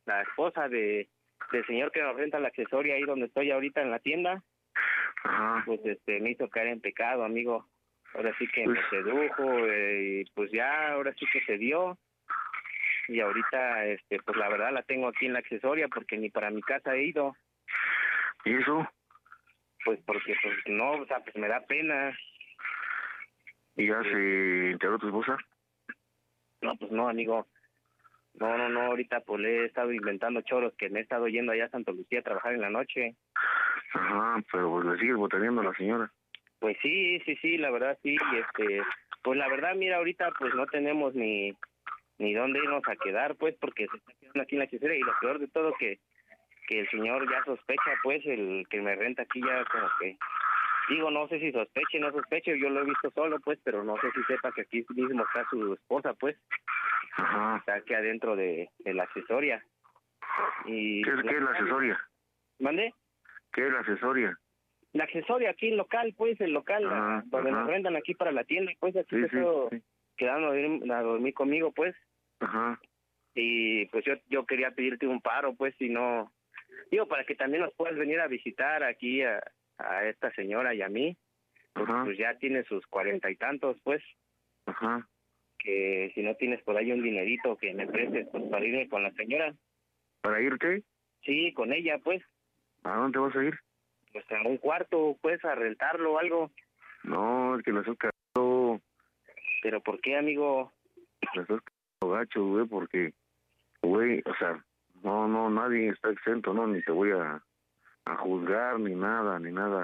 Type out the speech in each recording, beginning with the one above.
la esposa del señor que nos renta la accesoria ahí donde estoy ahorita en la tienda. Ajá. Pues me hizo caer en pecado, amigo. Ahora sí que me sedujo, y pues ya, ahora sí que se dio. Y ahorita, pues la verdad la tengo aquí en la accesoria porque ni para mi casa he ido. ¿Y eso? Pues porque, pues no, o sea, pues me da pena. ¿Y ya se enteró tu esposa? No, pues no, amigo. No, ahorita pues le he estado inventando choros que me he estado yendo allá a Santa Lucía a trabajar en la noche. Ajá, pero pues le sigues botaneando a la señora. Pues sí, la verdad sí, pues la verdad, mira, ahorita pues no tenemos ni dónde irnos a quedar, pues, porque se está quedando aquí en la accesoria, y lo peor de todo que el señor ya sospecha, pues, el que me renta aquí ya como que, digo, no sé si sospeche, no sospeche, yo lo he visto solo, pues, pero no sé si sepa que aquí mismo está su esposa, pues. Ajá. Está aquí adentro de la accesoria. Y ¿Qué es la accesoria? ¿Mande? ¿Qué es la accesoria? La accesoria aquí, el local, pues, el local, donde nos rentan aquí para la tienda, pues, aquí se quedó quedando a dormir conmigo, pues. Ajá. Y pues yo quería pedirte un paro, pues, si no, digo, para que también nos puedas venir a visitar aquí a esta señora y a mí, pues ya tiene sus 40 y tantos, pues. Ajá. Que si no tienes por ahí un dinerito que me prestes, pues, para irme con la señora. ¿Para irte? Sí, con ella, pues. ¿A dónde vas a ir? Pues a un cuarto, pues, a rentarlo o algo. No, es que la estás cagando. ¿Pero por qué, amigo? La estás cagando gacho, güey, porque, güey, o sea, no, nadie está exento, no, ni te voy a juzgar, ni nada.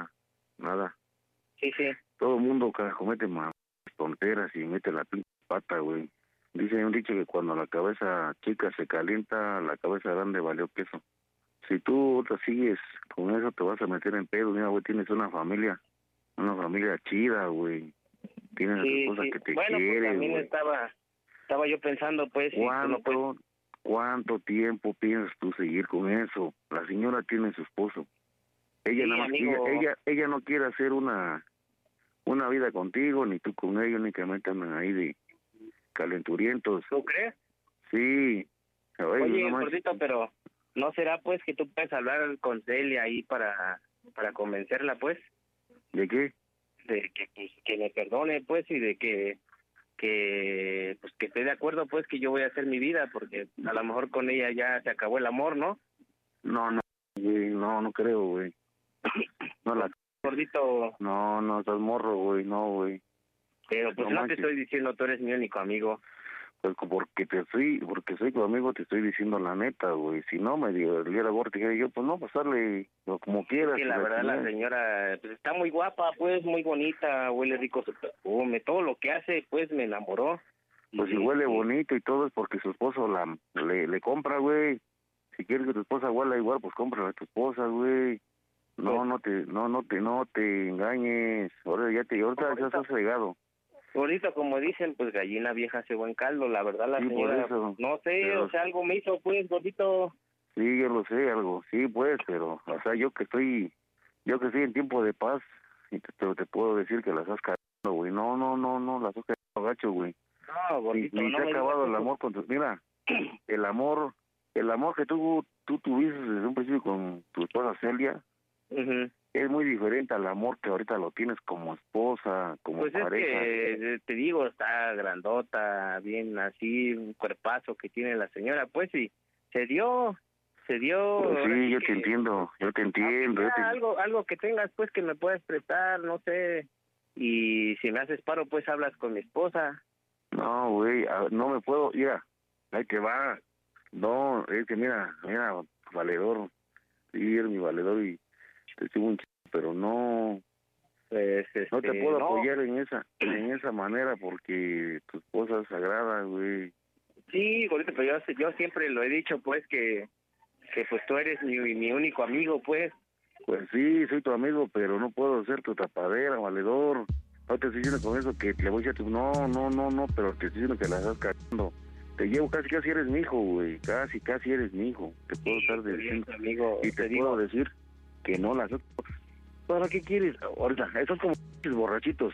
Sí. Todo el mundo, carajo, mete más tonteras y mete la pinche pata, güey. Dice un dicho que cuando la cabeza chica se calienta, la cabeza grande valió queso. Si tú te sigues con eso, te vas a meter en pedo. Mira, güey, tienes una familia chida, güey. Tienes a tu esposa que te bueno, quiere, pues también güey. estaba yo pensando, pues, ¿Cuánto tiempo piensas tú seguir con eso? La señora tiene su esposo. Ella sí, nada más, amigo. ella no quiere hacer una vida contigo, ni tú con ellos, ni que metan ahí de calenturientos. ¿Tú crees? Sí. Oye, gordito, pero ¿no será, pues, que tú puedes hablar con Celia ahí para convencerla, pues? ¿De qué? De que, pues, que me perdone, pues, y de que pues, que esté de acuerdo, pues, que yo voy a hacer mi vida, porque a lo mejor con ella ya se acabó el amor, ¿no? No, güey, no creo, güey. No la... Gordito. No, estás morro, güey, no, güey. Pero pues no te estoy diciendo, tú eres mi único amigo. Pues porque soy tu amigo, te estoy diciendo la neta, güey. Si no me diera gordo, dijera yo, pues no, pasarle como quieras. Es que la verdad la señora pues, está muy guapa, pues, muy bonita, huele rico su perfume, todo lo que hace, pues, me enamoró. Pues si huele bonito y todo es porque su esposo le compra, güey. Si quieres que tu esposa huela igual, pues cómprala a tu esposa, güey. No te engañes. Ahorita ya estás fregado. Ahorita, como dicen, pues gallina vieja hace buen caldo, la verdad la señora, por eso, no sé, o sea, algo me hizo, pues, gordito. Sí, yo lo sé, algo, sí, pues, pero, o sea, yo que estoy en tiempo de paz, y te puedo decir que las has cagado, güey, no, las has cagado gacho, güey. No, gordito, y no se ha me acabado digas el amor con mira, el amor que tú tuviste desde un principio con tu esposa Celia, es muy diferente al amor que ahorita lo tienes como esposa, como pues pareja. Pues es que, te digo, está grandota, bien así, un cuerpazo que tiene la señora, pues, y se dio. Pues sí, yo te entiendo. Algo que tengas, pues, que me puedas prestar, no sé, y si me haces paro, pues, hablas con mi esposa. No, güey, no me puedo, mira, ahí te va. No, es que mira, valedor, sí, eres mi valedor y te sigo un pero no, pues, no te puedo apoyar en esa manera porque tu esposa es sagrada, güey. Sí, gordito, pero yo siempre lo he dicho, pues, que pues tú eres mi único amigo, pues. Pues sí, soy tu amigo, pero no puedo ser tu tapadera, valedor. No te estoy diciendo con eso que le voy a decir, no, pero te estoy diciendo que la estás cagando. Te llevo casi eres mi hijo, güey, casi eres mi hijo. Te puedo estar diciendo, amigo, y te puedo decir que no las... ¿Para qué quieres? Ahorita, esos como borrachitos.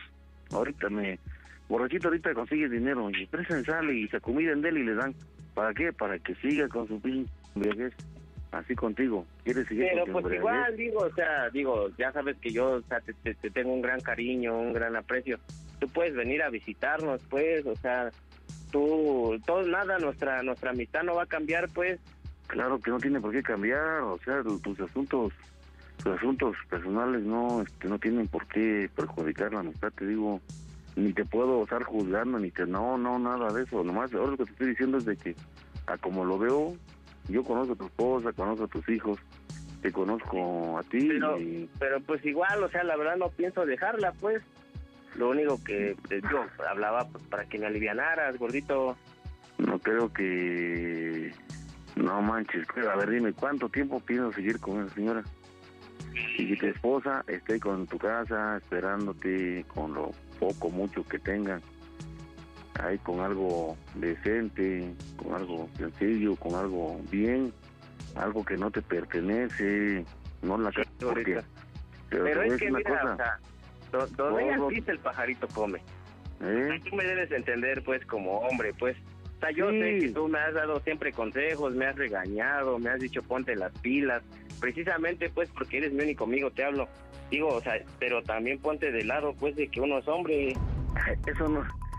Borrachito ahorita consigue dinero y presan sale y se acomiden de él y le dan. ¿Para qué? Para que siga con su pinche embriaguez así contigo. ¿Quieres seguir Pero con tu pues embriaguez? igual, digo, ya sabes que yo, o sea, te tengo un gran cariño, un gran aprecio. Tú puedes venir a visitarnos, pues, o sea, nada, nuestra amistad no va a cambiar, pues. Claro que no tiene por qué cambiar, o sea, tus asuntos personales no tienen por qué perjudicar la amistad, te digo. Ni te puedo estar juzgando, nada de eso. Nomás, ahora lo que te estoy diciendo es de que, a como lo veo, yo conozco a tu esposa, conozco a tus hijos, te conozco a ti. Pero pues igual, o sea, la verdad no pienso dejarla, pues. Lo único que yo hablaba pues, para que me alivianaras, gordito. No creo que... No manches, a ver, dime, ¿cuánto tiempo piensas seguir con esa señora? Y que tu esposa esté con tu casa, esperándote con lo poco, mucho que tengan, ahí con algo decente, con algo sencillo, con algo bien, algo que no te pertenece, no la casa, porque... Pero es que una mira, cosa, o sea, donde ella pisa el pajarito come. Tú me debes entender, pues, como hombre, pues. O sea, yo sé que tú me has dado siempre consejos, me has regañado, me has dicho ponte las pilas, precisamente, pues, porque eres mi único amigo, te hablo. Digo, o sea, pero también ponte de lado, pues, de que uno es hombre. Eso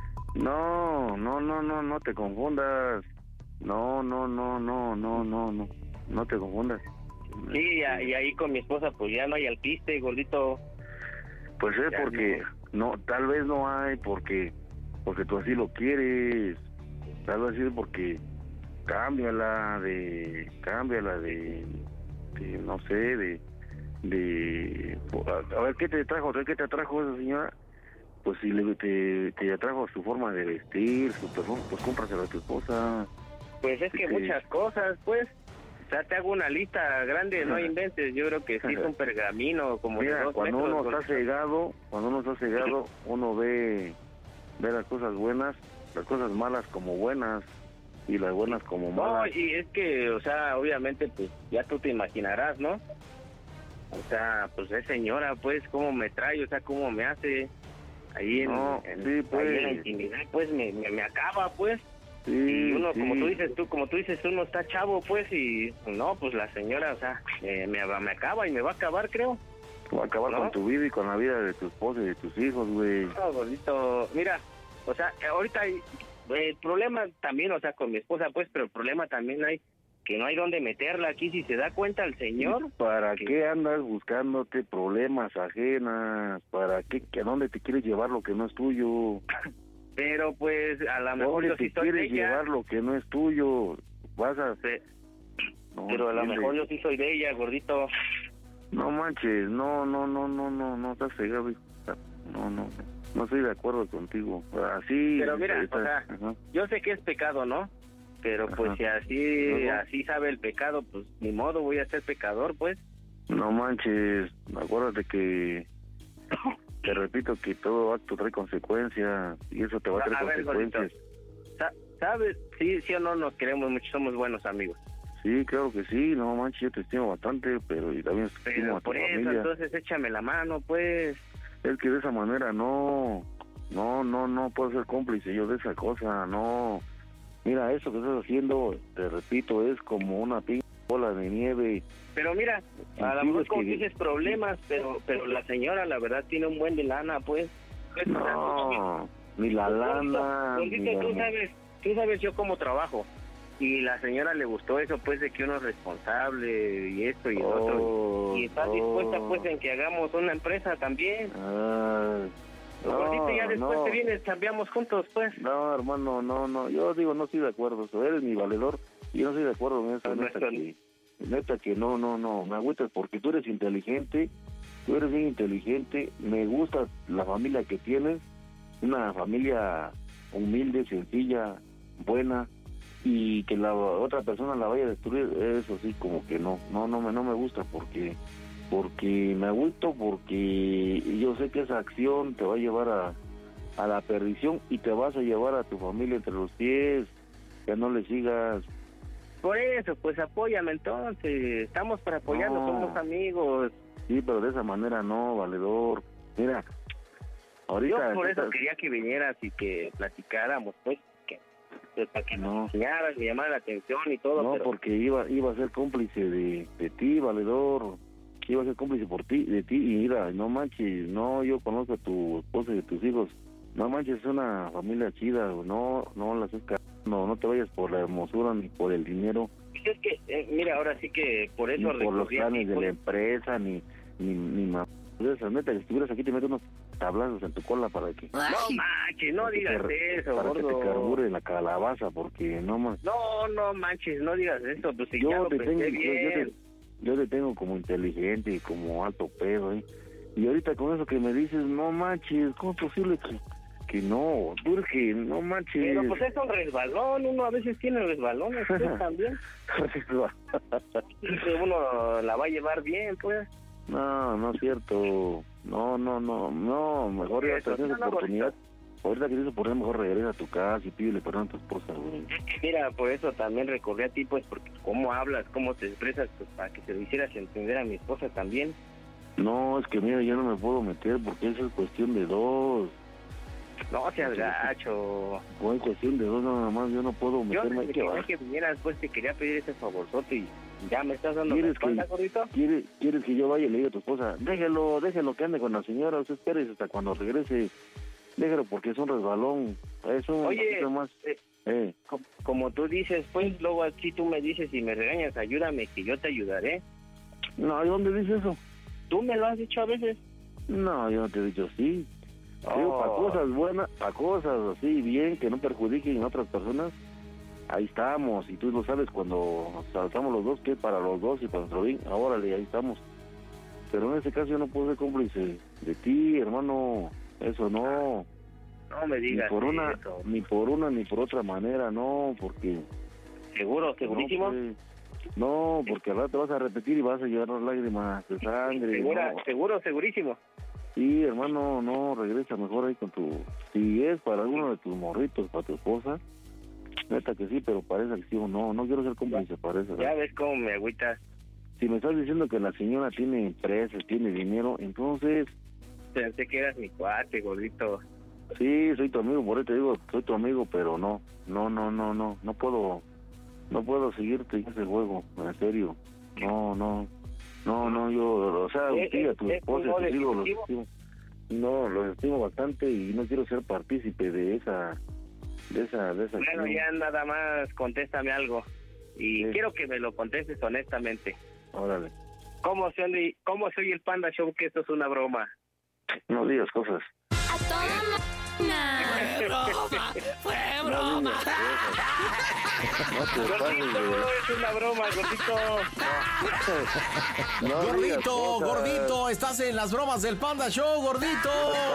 no te confundas. No te confundas. Sí, y ahí con mi esposa, pues, ya no hay alpiste, gordito. Pues es porque, tal vez no hay, porque tú así lo quieres. Tal vez es porque cámbiala de no sé, a ver, ¿qué te atrajo esa señora? Pues si te atrajo su forma de vestir, su perfume, pues cómpraselo a tu esposa. Pues es que muchas cosas, pues. O sea, te hago una lista grande, no inventes. Yo creo que sí es un pergamino como mira, de 2 cuando metros. uno está cegado, uno ve las cosas buenas, las cosas malas como buenas y las buenas como malas. No, y es que, o sea, obviamente, pues ya tú te imaginarás, ¿no? O sea, pues es señora, pues, cómo me trae, o sea, cómo me hace ahí en la intimidad, pues me acaba, pues. Sí, y uno, sí. como tú dices, uno está chavo, pues, y no, pues la señora, o sea, me acaba y me va a acabar, creo. Va a acabar con tu vida y con la vida de tu esposa y de tus hijos, güey. No, gordito, mira, o sea, ahorita hay problema también, o sea, con mi esposa, pues, pero el problema también hay que no hay dónde meterla aquí, si se da cuenta el señor. ¿Para qué andas buscándote problemas ajenas? ¿Para qué? ¿A dónde te quieres llevar lo que no es tuyo? Pero pues a lo mejor yo sí soy de ella. Llevar lo que no es tuyo, vas a... pero a lo mejor yo sí soy de ella, gordito. No manches, no estás cegado, no estoy de acuerdo contigo. Así... Pero mira, o sea, yo sé que es pecado, ¿no? Pero pues si así sabe el pecado, pues ni modo, voy a ser pecador, pues. No manches, acuérdate que... Te repito que todo acto trae consecuencias y eso te va a traer consecuencias. ¿Sabes? Sí o no nos queremos mucho, somos buenos amigos. Sí, claro que sí, no manches, yo te estimo bastante, pero y también estimo a tu familia. Por eso, entonces échame la mano, pues. Es que de esa manera no puedo ser cómplice yo de esa cosa, no. Mira, eso que estás haciendo, te repito, es como una bola de nieve. Pero mira, a lo mejor como dices problemas, pero la señora la verdad tiene un buen de lana, pues. No, ni la lana. Tú sabes yo cómo trabajo. Y la señora le gustó eso, pues, de que uno es responsable y esto y el otro. Y está dispuesta, pues, en que hagamos una empresa también. Ya después te vienes, cambiamos juntos, pues. No, hermano, no. Yo digo, no estoy de acuerdo. Tú eres mi valedor y yo no estoy de acuerdo en eso. Neta que no. Me agüitas porque tú eres inteligente. Tú eres bien inteligente. Me gusta la familia que tienes. Una familia humilde, sencilla, buena. Y que la otra persona la vaya a destruir, eso sí, como que no me gusta porque me agüito, porque yo sé que esa acción te va a llevar a la perdición y te vas a llevar a tu familia entre los pies, que no le sigas. Por eso, pues apóyame entonces, estamos para apoyarnos, somos amigos. Sí, pero de esa manera no, valedor. Mira, ahorita... Yo por eso quería que vinieras y que platicáramos, pues, pues para que No. nos enseñaras, me llamara la atención y todo. No, pero... porque iba a ser cómplice de ti, valedor. Iba a ser cómplice de ti, y mira, no manches, no, yo conozco a tu esposa y a tus hijos. No manches, es una familia chida, no las es no te vayas por la hermosura ni por el dinero. Pues es que, mira, ahora sí que por eso... Ni por los recurrí a planes ti, de pues. la empresa, ni esa neta, que estuvieras aquí te meto unos tablazos en tu cola para que... No manches, no digas eso, para que te gordo. carbure la calabaza, porque no más... No manches, no digas eso, pues si ya Yo lo te pensé tengo, bien. yo te tengo como inteligente y como alto pedo, ¿eh? Y ahorita con eso que me dices, no manches, ¿cómo es posible que no? Tú eres que no manches. Pero pues es un resbalón, uno a veces tiene resbalones, pues también. Y uno la va a llevar bien, pues. No es cierto. No, mejor ya te tienes oportunidad. Ahorita que tienes oportunidad, mejor regresa a tu casa y pídele perdón a tu esposa, güey. Mira, por eso también recurrí a ti, pues, porque cómo hablas, cómo te expresas, pues, para que se lo hicieras entender a mi esposa también. No, es que mira, yo no me puedo meter porque eso es cuestión de dos. No seas gacho. O es cuestión de dos nada más, yo no puedo Yo meterme. desde que vinieras, pues, te quería pedir ese favorzote y ya me estás dando la ¿Quieres espalda, gordito? ¿Quieres que yo vaya y le diga a tu esposa, déjelo que ande con la señora, usted espere hasta cuando regrese, déjelo porque es un resbalón, es un Oye, poquito más. Como tú dices, pues, luego así tú me dices y me regañas, ayúdame, que yo te ayudaré. No, ¿y dónde dice eso? Tú me lo has dicho a veces. No, yo no te he dicho sí. Digo, para cosas buenas, para cosas así bien, que no perjudiquen a otras personas, ahí estamos, y tú lo sabes cuando saltamos los dos, que es para los dos y para nuestro bien, órale, ahí estamos. Pero en este caso yo no puedo ser cómplice de ti, hermano, eso no. No me digas ni por una, eso. ni por una ni por otra manera, no, porque... ¿Seguro, segurísimo? No, porque al rato vas a repetir y vas a llevar las lágrimas de sangre. No. Seguro, segurísimo. Sí, hermano, no, regresa mejor ahí con tu... Si es para alguno de tus morritos, para tu esposa, neta que sí, pero para esa acción no quiero ser cómplice para eso. Ya ves cómo me agüitas. Si me estás diciendo que la señora tiene empresas, tiene dinero, entonces... Pensé que eras mi cuate, gordito. Sí, soy tu amigo, por eso te digo, soy tu amigo, pero no puedo seguirte en ese juego, en serio. No, yo, o sea, a tu esposa, a tus hijos, los estimo. No, los estimo bastante y no quiero ser partícipe de esa Bueno, acción. ya nada más contéstame algo. Y Sí. quiero que me lo contestes honestamente. Órale, ¿Cómo soy el Panda Show? Que esto es una broma. no digas cosas. A toda ¡Fue No broma! digas cosas. No te pases Gordito, de... es una broma, gordito. No digas Gordito, cosas. gordito, estás en las bromas del Panda Show, gordito.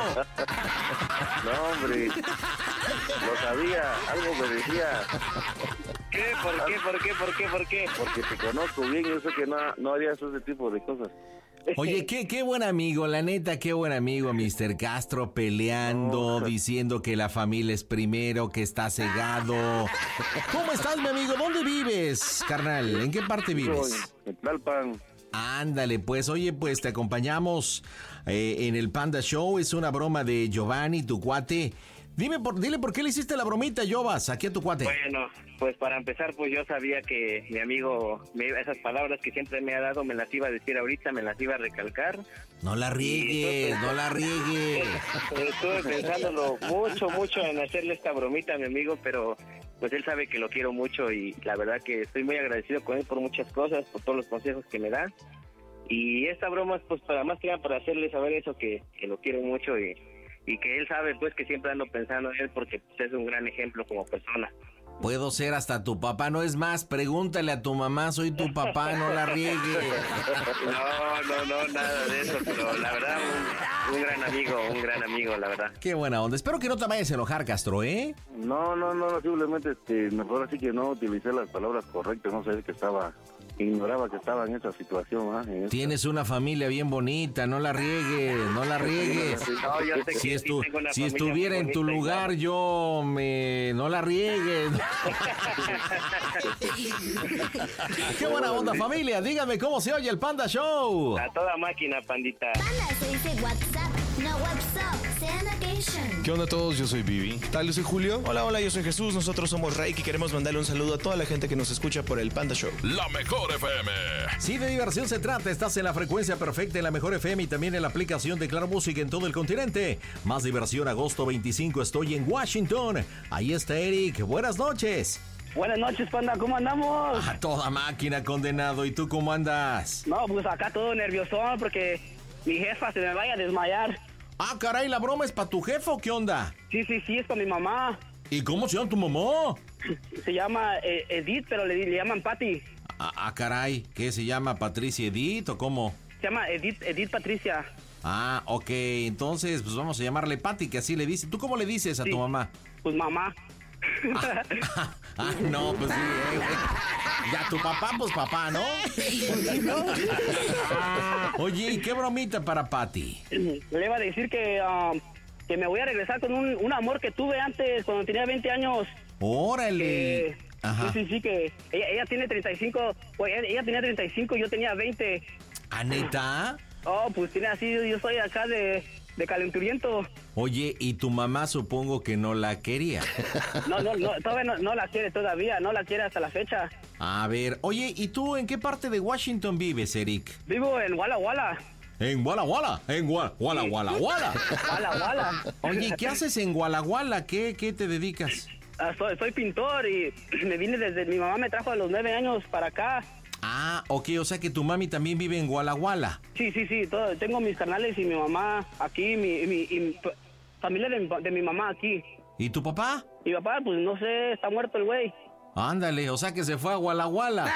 No, hombre. Lo sabía, algo me decía. ¿Qué? ¿Por qué? Porque te conozco bien y yo sé que no harías ese tipo de cosas. Oye, qué buen amigo, la neta, qué buen amigo, Mr. Castro, peleando, diciendo que la familia es primero, que está cegado. ¿Cómo estás, mi amigo? ¿Dónde vives, carnal? ¿En qué parte vives? En Tlalpan. Ándale, pues, oye, pues te acompañamos en el Panda Show, es una broma de Giovanni, tu cuate. Dile por qué le hiciste la bromita, Jovas, aquí a tu cuate. Bueno, pues para empezar, pues yo sabía que mi amigo, esas palabras que siempre me ha dado, me las iba a decir ahorita, me las iba a recalcar. No la riegues, no la riegues. Estuve pensándolo mucho en hacerle esta bromita a mi amigo, pero pues él sabe que lo quiero mucho y la verdad que estoy muy agradecido con él por muchas cosas, por todos los consejos que me da. Y esta broma es pues para más que nada para hacerle saber eso, que lo quiero mucho y que él sabe pues que siempre ando pensando en él porque pues, es un gran ejemplo como persona. Puedo ser hasta tu papá, no es más, pregúntale a tu mamá, soy tu papá, no la riegues. No, nada de eso, pero la verdad un gran amigo, la verdad. Qué buena onda, espero que no te vayas a enojar, Castro, ¿eh? No, simplemente mejor así que no utilicé las palabras correctas, no sé que ignoraba que estaba en esa situación. Tienes una familia bien bonita, no la riegues. No, yo sé que Si, sí tengo una si familia estuviera muy en tu bonita y lugar, no la riegues. Qué buena onda, familia, dígame cómo se oye el Panda Show. a toda máquina, pandita. Panda se dice WhatsApp, Now what's up, Santa Nation. ¿Qué onda a todos? Yo soy Vivi. ¿Qué tal? Yo soy Julio. Hola, yo soy Jesús. Nosotros somos Reik y queremos mandarle un saludo a toda la gente que nos escucha por el Panda Show. La Mejor FM. Si de diversión se trata, estás en la frecuencia perfecta en la Mejor FM y también en la aplicación de Claro Música en todo el continente. Más diversión, agosto 25, estoy en Washington. Ahí está Eric. Buenas noches. Buenas noches, Panda, ¿cómo andamos? A toda máquina, condenado. ¿Y tú cómo andas? No, pues acá todo nerviosón porque mi jefa se me vaya a desmayar. Ah, caray, ¿la broma es para tu jefa o qué onda? Sí, es con mi mamá. ¿Y cómo se llama tu mamá? Se llama Edith, pero le llaman Patty. Caray, ¿qué se llama? ¿Patricia Edith o cómo? Se llama Edith Patricia. Ah, ok, entonces pues vamos a llamarle Patty, que así le dice. ¿Tú cómo le dices a tu mamá? Pues mamá. No, pues sí. Ya, tu papá, pues papá, ¿no? Oye, ¿y qué bromita para Patty? Le iba a decir que me voy a regresar con un amor que tuve antes, cuando tenía 20 años. ¡Órale! Ajá. Sí, que ella tiene 35, pues ella tenía 35, yo tenía 20. ¿Ah, neta? Oh, pues tiene así, yo soy acá de calenturiento. Oye, ¿y tu mamá supongo que no la quería? No, todavía no la quiere todavía, no la quiere hasta la fecha. A ver, oye, ¿y tú en qué parte de Washington vives, Eric? Vivo en Walla Walla. ¿En Walla Walla? En Walla Walla. Walla Walla. Oye, ¿qué haces en Walla Walla? ¿Qué te dedicas? Soy pintor y me vine mi mamá me trajo a los 9 años para acá. Ah, ok, o sea que tu mami también vive en Walla Walla. Sí, tengo mis carnales y mi mamá aquí, mi familia de mi mamá aquí. ¿Y tu papá? Mi papá, pues no sé, está muerto el güey. Ándale, o sea que se fue a Walla Walla.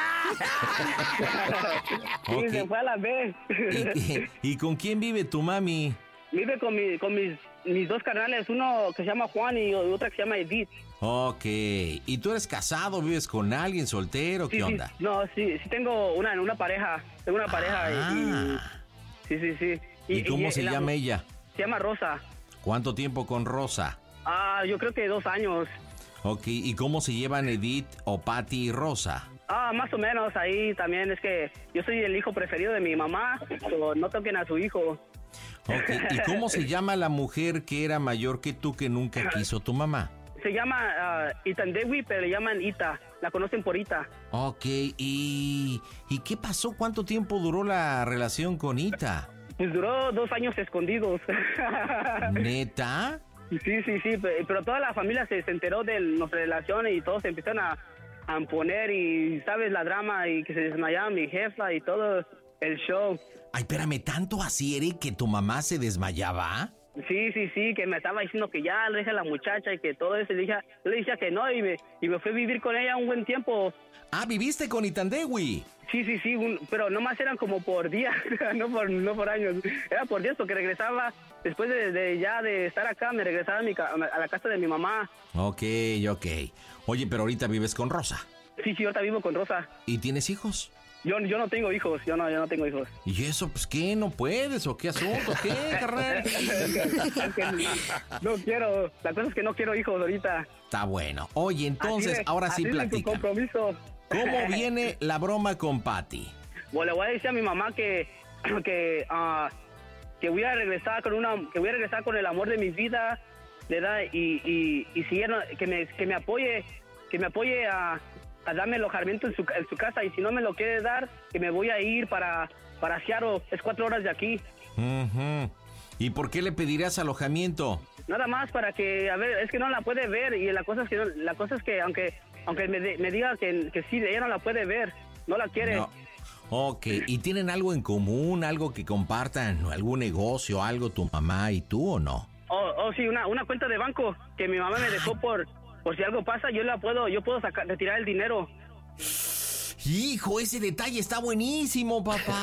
Sí, se fue a la B. ¿Y con quién vive tu mami? Vive con mis dos carnales, uno que se llama Juan y otra que se llama Edith. Ok, ¿y tú eres casado, vives con alguien, soltero, qué onda? No, sí tengo una pareja, tengo una pareja sí. ¿Y cómo se llama ella? Se llama Rosa. ¿Cuánto tiempo con Rosa? Yo creo que 2 años. Ok, ¿y cómo se llevan Edith o Patty y Rosa? Más o menos, ahí también es que yo soy el hijo preferido de mi mamá, pero no toquen a su hijo. Ok, ¿y cómo se llama la mujer que era mayor que tú que nunca quiso tu mamá? Se llama Itandewi, pero le llaman Ita. La conocen por Ita. Ok, ¿y qué pasó? ¿Cuánto tiempo duró la relación con Ita? Pues duró 2 años escondidos. ¿Neta? Sí, pero toda la familia se enteró de nuestra relación y todos se empezaron a poner y, ¿sabes? La drama y que se desmayaba mi jefa y todo el show. Ay, espérame, ¿tanto así, Eric, que tu mamá se desmayaba? Sí, que me estaba diciendo que ya le dije a la muchacha y que todo eso. Le dije que no y me fui a vivir con ella un buen tiempo. Ah, ¿viviste con Itandewi? Sí, pero nomás eran como por días, no por años. Era por días porque regresaba, después de estar acá, me regresaba a la casa de mi mamá. Ok. Oye, pero ahorita vives con Rosa. Sí, ahorita vivo con Rosa. ¿Y tienes hijos? Yo no tengo hijos, yo no tengo hijos. ¿Y eso, pues qué? ¿No puedes? ¿O qué asunto? ¿Qué, carnal? No quiero, la cosa es que no quiero hijos ahorita. Está bueno. Oye, entonces, ahora sí platica. Compromiso. ¿Cómo viene la broma con Patty? Bueno, le voy a decir a mi mamá que voy a regresar con el amor de mi vida, ¿verdad? Y si ella que me apoye a darme alojamiento en su casa, y si no me lo quiere dar, que me voy a ir para Seattle, es 4 horas de aquí. Uh-huh. ¿Y por qué le pedirás alojamiento? Nada más para que, a ver, es que no la puede ver, y la cosa es que aunque me diga que sí, ella no la puede ver, no la quiere. No. Ok, ¿y tienen algo en común, algo que compartan, algún negocio, algo tu mamá y tú o no? Sí, una cuenta de banco que mi mamá me dejó por si algo pasa, yo puedo retirar el dinero. Hijo, ese detalle está buenísimo, papá.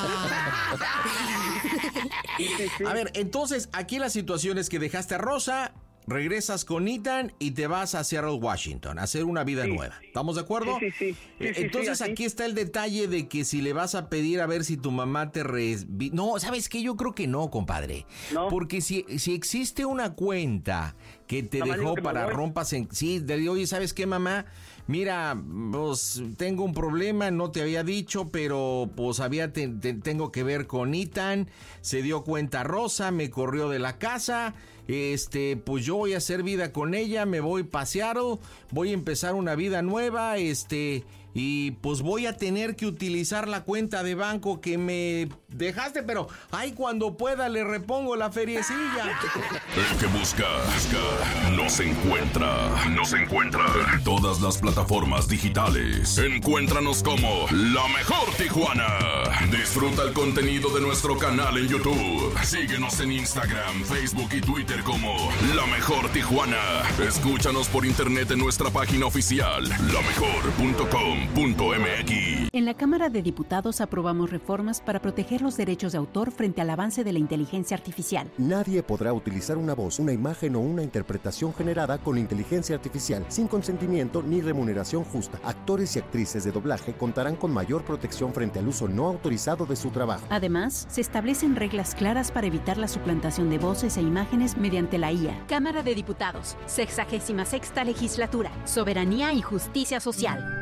A ver, entonces, aquí la situación es que dejaste a Rosa, regresas con Ethan y te vas a Seattle, Washington, a hacer una vida nueva. ¿Estamos de acuerdo? Sí. Entonces, aquí está el detalle de que si le vas a pedir a ver si tu mamá te... No, ¿sabes qué? Yo creo que no, compadre. ¿No? Porque si existe una cuenta que te dejó para rompas en... Sí, oye, ¿sabes qué, mamá? mira, pues tengo un problema, no te había dicho, pero pues tengo que ver con Ethan, se dio cuenta Rosa, me corrió de la casa, pues yo voy a hacer vida con ella, me voy a Seattle, voy a empezar una vida nueva, y pues voy a tener que utilizar la cuenta de banco que me dejaste, pero ay, cuando pueda le repongo la feriecilla. El que busca, nos encuentra. En todas las plataformas digitales. Encuéntranos como La Mejor Tijuana. Disfruta el contenido de nuestro canal en YouTube. Síguenos en Instagram, Facebook y Twitter como La Mejor Tijuana. Escúchanos por internet en nuestra página oficial, lamejor.com.mx. En la Cámara de Diputados aprobamos reformas para proteger los derechos de autor frente al avance de la inteligencia artificial. Nadie podrá utilizar una voz, una imagen o una interpretación generada con inteligencia artificial sin consentimiento ni remuneración justa. Actores y actrices de doblaje contarán con mayor protección frente al uso no autorizado de su trabajo. Además, se establecen reglas claras para evitar la suplantación de voces e imágenes mediante la IA. Cámara de Diputados, 66ª Legislatura, Soberanía y Justicia Social.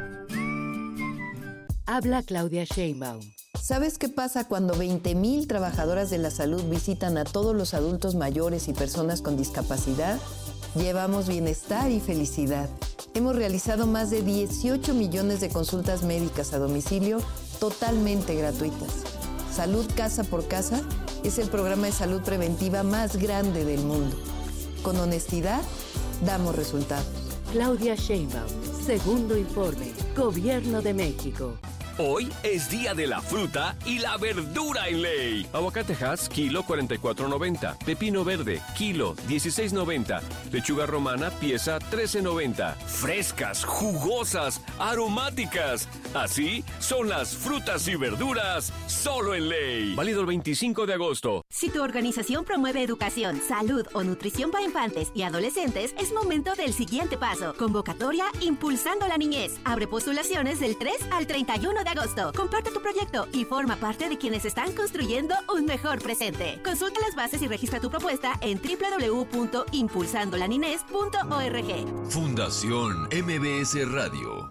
Habla Claudia Sheinbaum. ¿Sabes qué pasa cuando 20,000 trabajadoras de la salud visitan a todos los adultos mayores y personas con discapacidad? Llevamos bienestar y felicidad. Hemos realizado más de 18 millones de consultas médicas a domicilio totalmente gratuitas. Salud Casa por Casa es el programa de salud preventiva más grande del mundo. Con honestidad, damos resultados. Claudia Sheinbaum, segundo informe, Gobierno de México. Hoy es día de la fruta y la verdura en ley. Aguacate Hass, kilo 44.90. Pepino verde, kilo 16.90. Lechuga romana, pieza 13.90. Frescas, jugosas, aromáticas. Así son las frutas y verduras solo en ley. Válido el 25 de agosto. Si tu organización promueve educación, salud o nutrición para infantes y adolescentes, es momento del siguiente paso. Convocatoria Impulsando la Niñez. Abre postulaciones del 3 al 31 de agosto. Comparte tu proyecto y forma parte de quienes están construyendo un mejor presente. Consulta las bases y registra tu propuesta en www.impulsandolaninez.org. Fundación MBS Radio.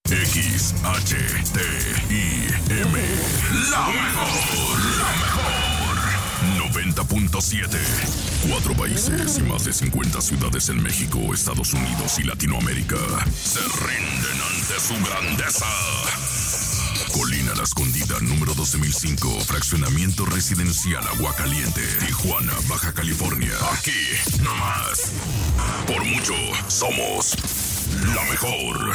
XHTIM. La mejor. 90.7. 4 países y más de 50 ciudades en México, Estados Unidos y Latinoamérica se rinden ante su grandeza. Colina La Escondida, número 12005, fraccionamiento residencial Aguacaliente, Tijuana, Baja California. Aquí, nomás. Por mucho, somos la mejor.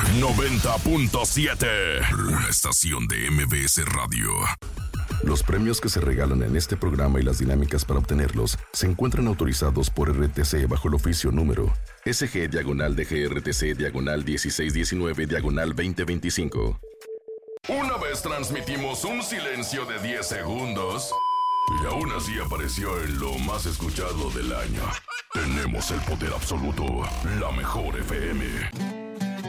90.7. Una estación de MBS Radio. Los premios que se regalan en este programa y las dinámicas para obtenerlos se encuentran autorizados por RTC bajo el oficio número SG/DGRTC/1619/2025. Una vez transmitimos un silencio de 10 segundos y aún así apareció en lo más escuchado del año. Tenemos el poder absoluto, la mejor FM.